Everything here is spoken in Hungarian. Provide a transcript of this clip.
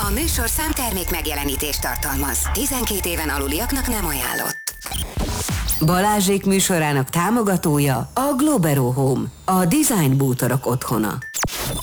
A műsorszám termék megjelenítést tartalmaz. 12 éven aluliaknak nem ajánlott. Balázsék műsorának támogatója a Globero Home, a design bútorok otthona.